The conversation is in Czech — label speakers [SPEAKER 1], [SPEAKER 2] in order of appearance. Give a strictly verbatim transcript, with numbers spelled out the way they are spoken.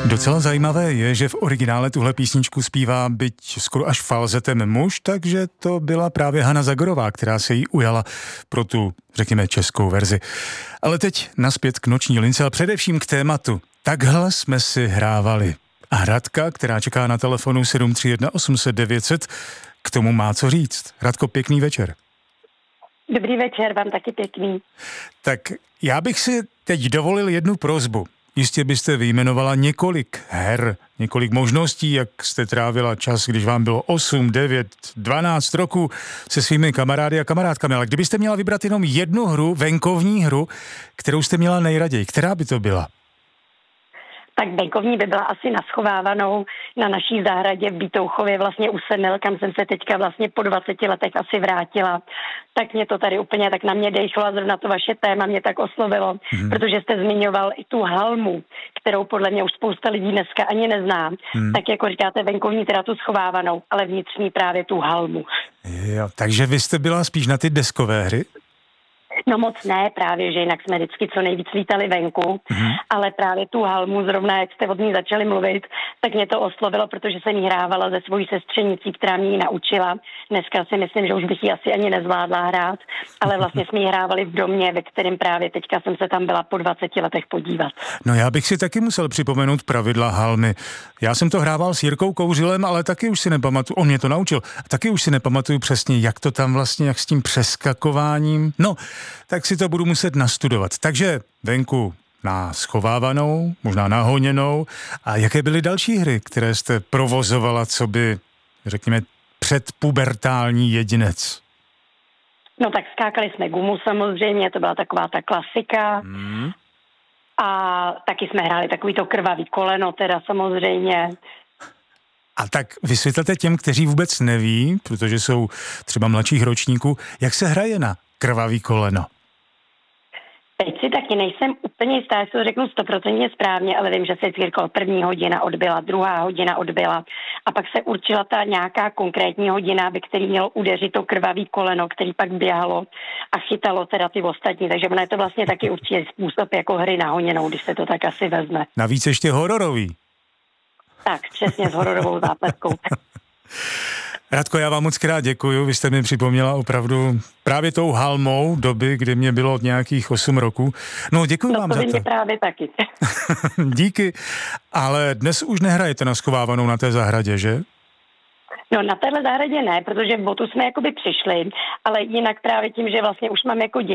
[SPEAKER 1] Docela zajímavé je, že v originále tuhle písničku zpívá byť skoro až falzetem muž, takže to byla právě Hana Zagorová, která se jí ujala pro tu, řekněme, českou verzi. Ale teď naspět k noční lince a především k tématu. Takhle jsme si hrávali. A Radka, která čeká na telefonu sedm tři jedna osm set devět set, k tomu má co říct. Radko, pěkný večer.
[SPEAKER 2] Dobrý večer, vám taky pěkný.
[SPEAKER 1] Tak já bych si teď dovolil jednu prosbu. Jistě byste vyjmenovala několik her, několik možností, jak jste trávila čas, když vám bylo osm, devět, dvanáct roků se svými kamarády a kamarádkami. Ale kdybyste měla vybrat jenom jednu hru, venkovní hru, kterou jste měla nejraději, která by to byla?
[SPEAKER 2] Tak venkovní by byla asi naschovávanou na naší zahradě v Bítouchově, vlastně u Semil, kam jsem se teďka vlastně po dvaceti letech asi vrátila. Tak mě to tady úplně tak na mě dejchlo a zrovna to vaše téma mě tak oslovilo, hmm. protože jste zmiňoval i tu halmu, kterou podle mě už spousta lidí dneska ani nezná. Hmm. Tak jako říkáte venkovní, teda tu schovávanou, ale vnitřní právě tu halmu.
[SPEAKER 1] Jo, takže vy jste byla spíš na ty deskové hry?
[SPEAKER 2] No moc ne, právě, že jinak jsme vždycky co nejvíc lítali venku, mm. ale právě tu halmu, zrovna jak jste od ní začali mluvit, tak mě to oslovilo, protože jsem jí hrávala se svojí sestřenicí, která mě ji naučila. Dneska si myslím, že už bych ji asi ani nezvládla hrát, ale vlastně jsme ji hrávali v domě, ve kterém právě teďka jsem se tam byla po dvaceti letech podívat.
[SPEAKER 1] No já bych si taky musel připomenout pravidla halmy. Já jsem to hrával s Jirkou Kouřilem, ale taky už si nepamatuju, on mě to naučil, taky už si nepamatuju přesně, jak to tam vlastně, jak s tím přeskakováním. No, tak si to budu muset nastudovat. Takže venku na schovávanou, možná nahoněnou. A jaké byly další hry, které jste provozovala, co by, řekněme, předpubertální jedinec?
[SPEAKER 2] No tak skákali jsme gumu samozřejmě, to byla taková ta klasika. Hmm. A taky jsme hráli takový to krvavý koleno, teda samozřejmě.
[SPEAKER 1] A tak vysvětlete těm, kteří vůbec neví, protože jsou třeba mladších ročníků, jak se hraje na krvavý koleno?
[SPEAKER 2] Teď si taky nejsem úplně jistá, jestli to řeknu stoprocentně správně, ale vím, že se vždycky první hodina odbyla, druhá hodina odbyla a pak se určila ta nějaká konkrétní hodina, ve který mělo udeřit to krvavý koleno, který pak běhalo a chytalo teda ty ostatní, takže ono je to vlastně taky určitě způsob jako hry nahoněnou, když se to tak asi vezme.
[SPEAKER 1] Navíc ještě hororový.
[SPEAKER 2] Tak, přesně s hororovou zápletkou.
[SPEAKER 1] Radko, já vám moc krát děkuju, vy jste mi připomněla opravdu právě tou halmou doby, kdy mě bylo nějakých osm roků. No děkuju
[SPEAKER 2] no,
[SPEAKER 1] vám
[SPEAKER 2] to
[SPEAKER 1] za to.
[SPEAKER 2] No právě taky.
[SPEAKER 1] Díky, ale dnes už nehrajete na schovávanou na té zahradě, že?
[SPEAKER 2] No na téhle zahradě ne, protože v botu jsme jakoby přišli, ale jinak právě tím, že vlastně už mám jako děti,